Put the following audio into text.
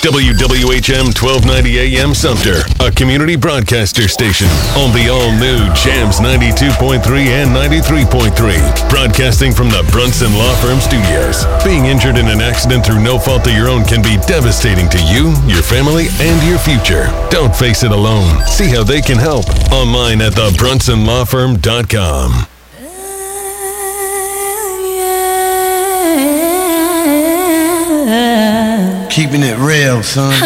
WWHM 1290 AM Sumter, a community broadcaster station on the all-new Jams 92.3 and 93.3. Broadcasting from the Brunson Law Firm Studios. Being injured in an accident through no fault of your own can be devastating to you, your family, and your future. Don't face it alone. See how they can help online at thebrunsonlawfirm.com. Keeping it real, son.